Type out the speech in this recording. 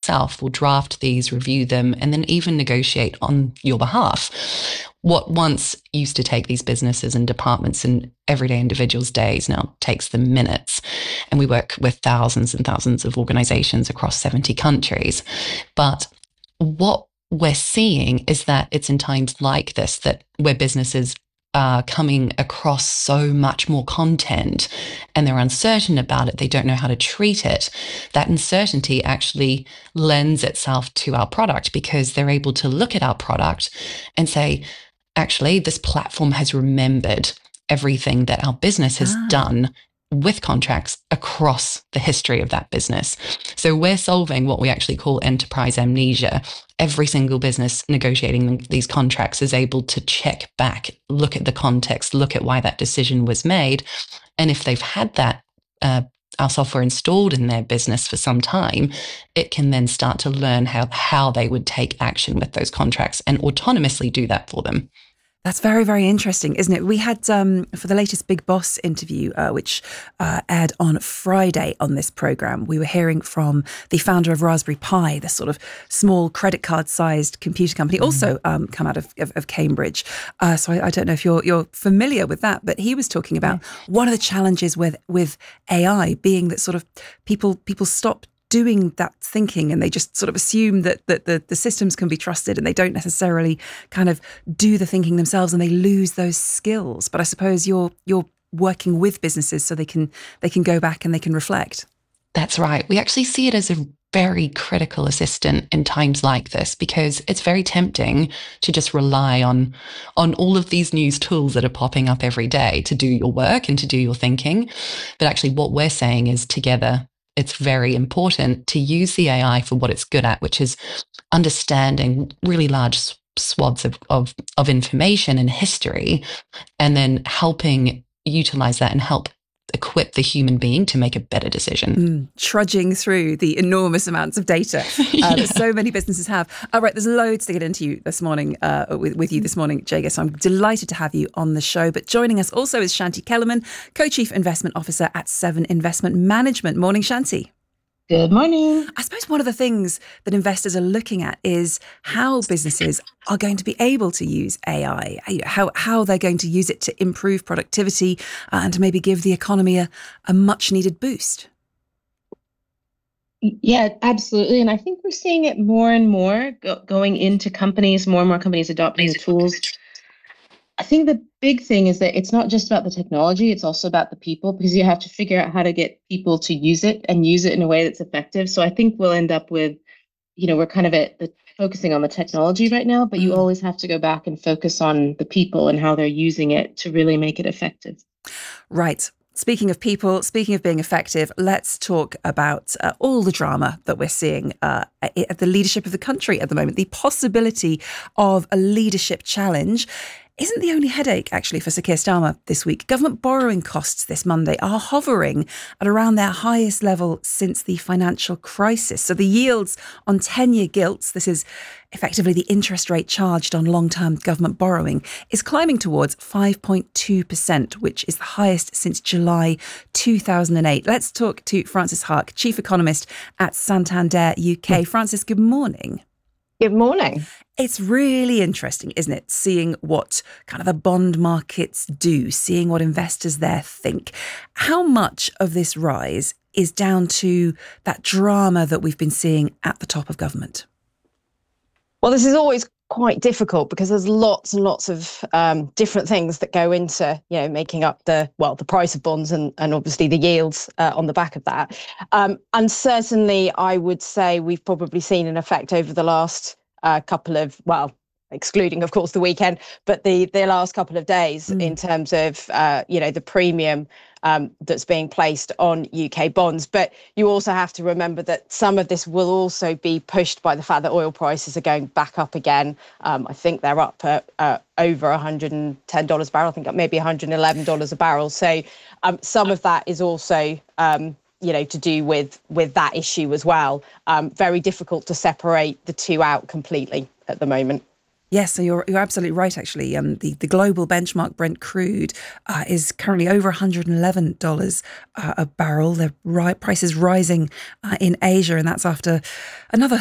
itself will draft these, review them, and then even negotiate on your behalf. What once used to take these businesses and departments and everyday individuals days now takes them minutes. And we work with thousands and thousands of organizations across 70 countries. But what we're seeing is that it's in times like this that where businesses are coming across so much more content and they're uncertain about it, they don't know how to treat it. That uncertainty actually lends itself to our product because they're able to look at our product and say, actually, this platform has remembered everything that our business has done with contracts across the history of that business. So we're solving what we actually call enterprise amnesia. Every single business negotiating these contracts is able to check back, look at the context, look at why that decision was made. And if they've had that our software installed in their business for some time, it can then start to learn how they would take action with those contracts and autonomously do that for them. That's very, very interesting, isn't it? We had, for the latest Big Boss interview, which aired on Friday on this programme, we were hearing from the founder of Raspberry Pi, this sort of small credit card-sized computer company, also come out of Cambridge. So I don't know if you're familiar with that, but he was talking about one of the challenges with AI being that sort of people stop doing that thinking and they just sort of assume that the systems can be trusted and they don't necessarily kind of do the thinking themselves and they lose those skills. But I suppose you're working with businesses so they can go back and they can reflect. That's right. We actually see it as a very critical assistant in times like this because it's very tempting to just rely on all of these news tools that are popping up every day to do your work and to do your thinking. But actually what we're saying is together, it's very important to use the AI for what it's good at, which is understanding really large swaths of information and history, and then helping utilize that and help equip the human being to make a better decision. Trudging through the enormous amounts of data that so many businesses have. All right, there's loads to get into you this morning, with you this morning, Jaga. So I'm delighted to have you on the show. But joining us also is Shanti Kellerman, Co-Chief Investment Officer at Seven Investment Management. Morning, Shanti. Good morning. I suppose one of the things that investors are looking at is how businesses are going to be able to use AI, how they're going to use it to improve productivity and to maybe give the economy a much needed boost. Yeah, absolutely. And I think we're seeing it more and more going into companies, more and more companies adopting the tools. I think the big thing is that it's not just about the technology, it's also about the people, because you have to figure out how to get people to use it and use it in a way that's effective. So I think we'll end up with, we're kind of focusing on the technology right now, but you always have to go back and focus on the people and how they're using it to really make it effective. Right. Speaking of people, speaking of being effective, let's talk about all the drama that we're seeing at the leadership of the country at the moment. The possibility of a leadership challenge isn't the only headache, actually, for Sir Keir Starmer this week. Government borrowing costs this Monday are hovering at around their highest level since the financial crisis. So the yields on 10-year gilts, this is effectively the interest rate charged on long-term government borrowing, is climbing towards 5.2%, which is the highest since July 2008. Let's talk to Frances Hark, Chief Economist at Santander UK. Frances, good morning. Good morning. It's really interesting, isn't it, seeing what kind of the bond markets do, seeing what investors there think. How much of this rise is down to that drama that we've been seeing at the top of government? Well, this is always quite difficult because there's lots and lots of different things that go into, making up the price of bonds and obviously the yields on the back of that. And certainly, I would say we've probably seen an effect over the last couple of, excluding, of course, the weekend, but the last couple of days in terms of, the premium that's being placed on UK bonds. But you also have to remember that some of this will also be pushed by the fact that oil prices are going back up again. I think they're up at over $110 a barrel. I think maybe $111 a barrel. So some of that is also to do with that issue as well. Very difficult to separate the two out completely at the moment. Yes, so you're absolutely right, actually. The global benchmark Brent crude is currently over $111 a barrel. The price is rising in Asia, and that's after another